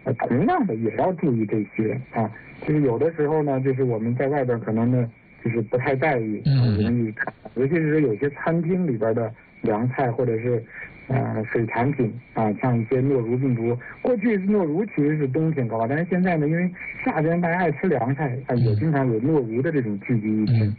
同样的也要注意这些啊。就是有的时候呢，就是我们在外边可能呢就是不太在意，容易看，尤其是有些餐厅里边的凉菜或者是水产品啊，像一些诺如病毒。过去诺如其实是冬天高，但是现在呢，因为夏天大家爱吃凉菜啊，也经常有诺如的这种聚集一天。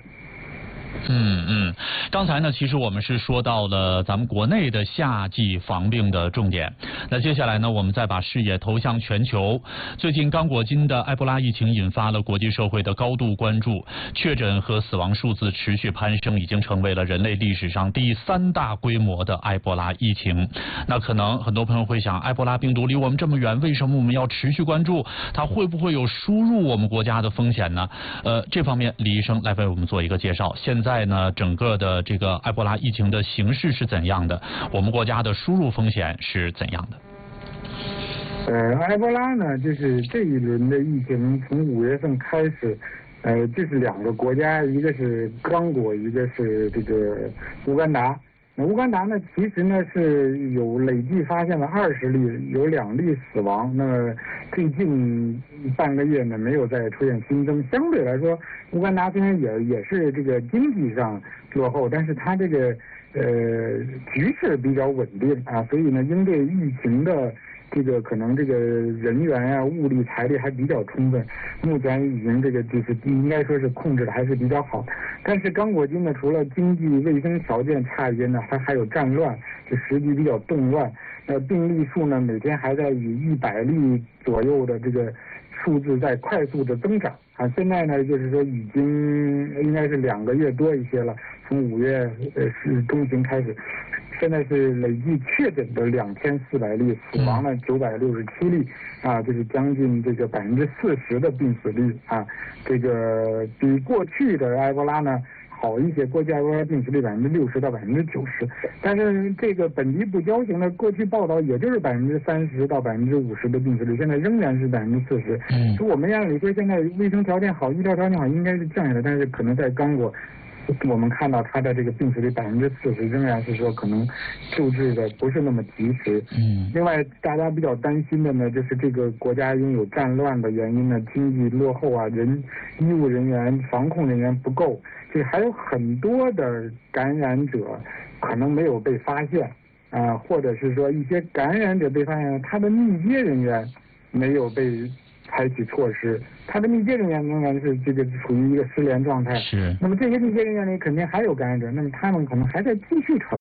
刚才呢，其实我们是说到了咱们国内的夏季防病的重点。那接下来呢，我们再把视野投向全球。最近刚果金的埃博拉疫情引发了国际社会的高度关注，确诊和死亡数字持续攀升，已经成为了人类历史上第3大规模的埃博拉疫情。那可能很多朋友会想，埃博拉病毒离我们这么远，为什么我们要持续关注？它会不会有输入我们国家的风险呢？这方面李医生来为我们做一个介绍。现在呢，整个的这个埃博拉疫情的形势是怎样的？我们国家的输入风险是怎样的？ 埃博拉呢，就是这一轮的疫情从5月份开始，就是2个国家，一个是刚果，一个是这个乌干达。那乌干达呢，其实呢是有累计发现了20例，有2例死亡。那么最近半个月呢，没有再出现新增。相对来说，乌干达虽然也是这个经济上落后，但是它这个局势比较稳定啊，所以呢，应对疫情的这个可能这个人员啊、物力、财力还比较充分，目前已经这个就是应该说是控制的还是比较好。但是刚果金呢，除了经济卫生条件差一些呢，它还有战乱，就时局比较动乱。病例数呢，每天还在以100例左右的这个数字在快速的增长啊。现在呢，就是说已经应该是2个月多一些了，从5月中旬开始。现在是累计确诊的2400例，死亡了967例啊，就是将近这个40%的病死率啊，这个比过去的埃博拉呢好一些，过去埃博拉病死率60%到90%，但是这个本地不交型的过去报道也就是30%到50%的病死率，现在仍然是40%。就我们按理说现在卫生条件好，医疗条件好，应该是降下来，但是可能在刚果。我们看到它的这个病死率40%，仍然是说可能救治的不是那么及时。另外大家比较担心的呢，就是这个国家因有战乱的原因呢，经济落后啊，医务人员、防控人员不够，就是还有很多的感染者可能没有被发现啊，或者是说一些感染者被发现，他的密接人员没有被采取措施，他的密接人员仍然是这个处于一个失联状态。 是。 那么这些密接人员里肯定还有感染者，那么他们可能还在继续传